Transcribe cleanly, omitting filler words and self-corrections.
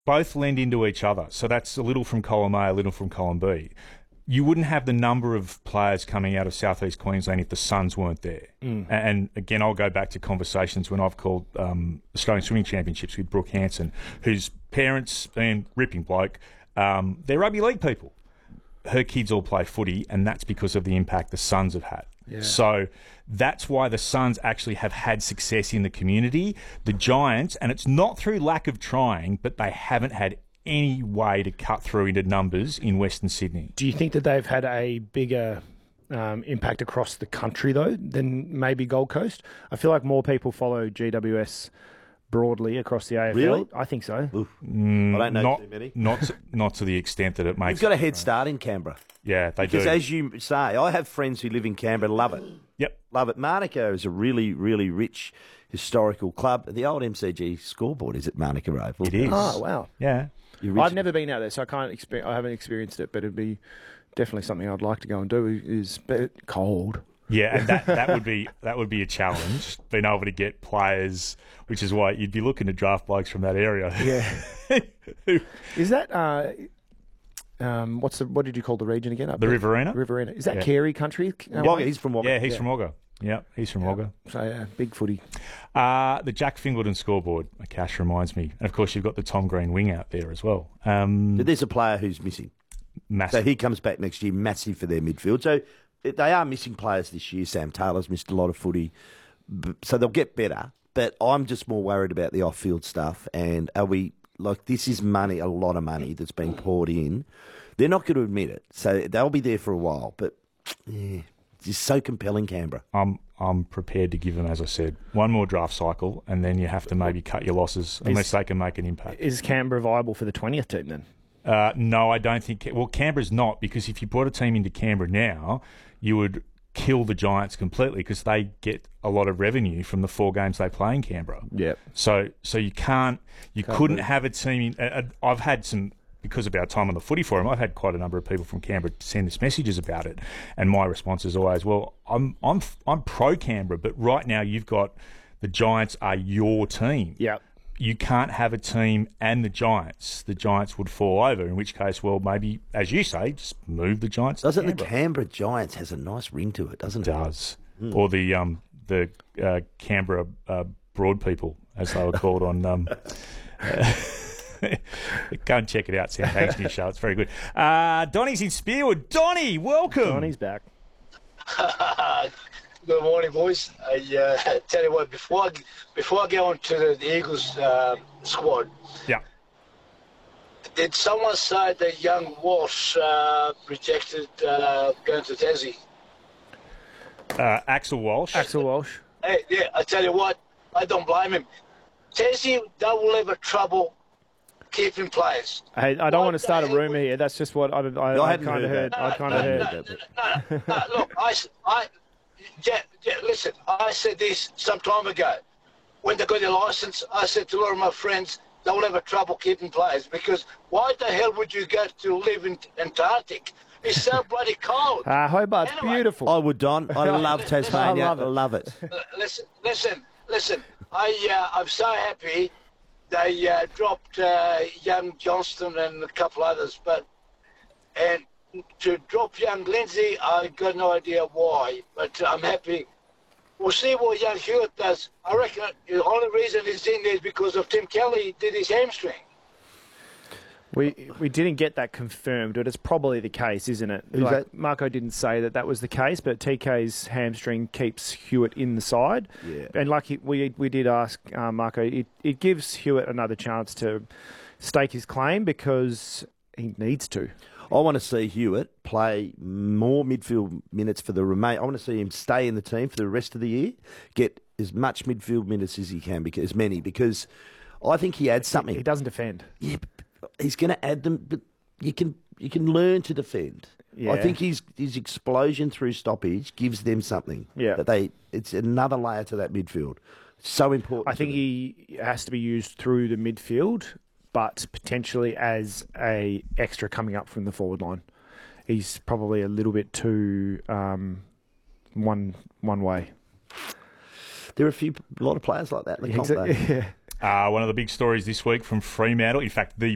both lend into each other. So that's a little from column A, a little from column B. You wouldn't have the number of players coming out of southeast Queensland if the Suns weren't there. And again, I'll go back to conversations when I've called Australian Swimming Championships with Brooke Hanson, whose parents, being ripping bloke, they're rugby league people. Her kids all play footy, and that's because of the impact the Suns have had. Yeah. So that's why the Suns actually have had success in the community. The Giants, and it's not through lack of trying, but they haven't had any way to cut through into numbers in Western Sydney. Do you think that they've had a bigger impact across the country, though, than maybe Gold Coast? I feel like more people follow GWS broadly across the AFL. Really? I think so. I don't know too many. Not to the extent that it makes... You've got a head start in Canberra. Yeah, they do. Because as you say, I have friends who live in Canberra, love it. Yep. Love it. Manuka is a really, really rich historical club. The old MCG scoreboard is at Manuka Oval. It is. Oh, wow. Yeah. I've never been out there, so I haven't experienced it, but it'd be definitely something I'd like to go and do. Is cold. Yeah, and that would be a challenge, being able to get players, which is why you'd be looking to draft blokes from that area. Yeah. Is that what did you call the region again? The Riverina. Riverina. Is that Carey country? Wagga, he's from Wagga. Yeah, he's from Wagga. Yeah, he's from Wagga. So, yeah, big footy. The Jack Fingleton scoreboard, Cash reminds me. And, of course, you've got the Tom Green wing out there as well. But there's a player who's missing. Massive. So he comes back next year, massive for their midfield. So they are missing players this year. Sam Taylor's missed a lot of footy. So they'll get better. But I'm just more worried about the off-field stuff. And this is money, a lot of money that's being poured in. They're not going to admit it. So they'll be there for a while. But, yeah, it's just so compelling, Canberra. I'm prepared to give them, as I said, one more draft cycle, and then you have to maybe cut your losses unless they can make an impact. Is Canberra viable for the 20th team then? No, I don't think... Well, Canberra's not, because if you brought a team into Canberra now, you would kill the Giants completely because they get a lot of revenue from the 4 games they play in Canberra. Yeah. So you couldn't have a team... I've had some... Because of our time on the footy forum, I've had quite a number of people from Canberra send us messages about it, and my response is always, "Well, I'm pro Canberra, but right now you've got the Giants are your team. Yeah, you can't have a team and the Giants. The Giants would fall over. In which case, well, maybe as you say, just move the Giants. Doesn't the Canberra Giants has a nice ring to it? Doesn't it? Does or the Canberra Broad people, as they were called on. Go and check it out, Sam. Thanks for your show. It's very good. Donnie's in Spearwood. Donnie, welcome. Donnie's back. Good morning, boys. I tell you what, before I go on to the Eagles squad, yeah. Did someone say that young Walsh rejected going to Tassie? Axel Walsh. Axel Walsh. Hey, yeah, I tell you what, I don't blame him. Tassie, they will have a trouble keeping players. Hey, I don't want to start a rumour here. That's just what I kind of heard. I kind of heard. No, look, listen, I said this some time ago. When they got their licence, I said to a lot of my friends, they will have a trouble keeping players because why the hell would you go to live in Antarctic? It's so bloody cold. Hobart's beautiful. I would, Don. I love Tasmania. I love it. Listen. I'm so happy they dropped young Johnston and a couple others, and to drop young Lindsay, I got no idea why, but I'm happy. We'll see what young Hewitt does. I reckon the only reason he's in there is because of Tim Kelly did his hamstring. We didn't get that confirmed, but it's probably the case, isn't it? Marco didn't say that was the case, but TK's hamstring keeps Hewitt in the side. Yeah. And we did ask Marco, it gives Hewitt another chance to stake his claim because he needs to. I want to see Hewitt play more midfield minutes for the remain. I want to see him stay in the team for the rest of the year, get as much midfield minutes as he can, because I think he adds something. He doesn't defend. Yeah, he's going to add them, but you can learn to defend. Yeah. I think his explosion through stoppage gives them something. Yeah, it's another layer to that midfield. So important. I think he has to be used through the midfield, but potentially as a extra coming up from the forward line. He's probably a little bit too one way. There are a lot of players like that in the comp, though. Yeah. One of the big stories this week from Fremantle, in fact, the